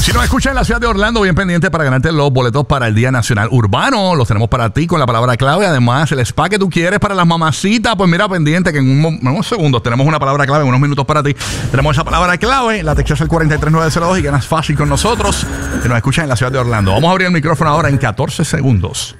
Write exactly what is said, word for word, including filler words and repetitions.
Si nos escuchas en la ciudad de Orlando, bien pendiente para ganarte los boletos para el Día Nacional Urbano. Los tenemos para ti con la palabra clave. Además, el spa que tú quieres para las mamacitas. Pues mira, pendiente que en, un, en unos segundos tenemos una palabra clave, en unos minutos para ti. Tenemos esa palabra clave, la textas al cuatro tres nueve cero dos y ganas fácil con nosotros. Que nos escuchan en la ciudad de Orlando. Vamos a abrir el micrófono ahora en catorce segundos.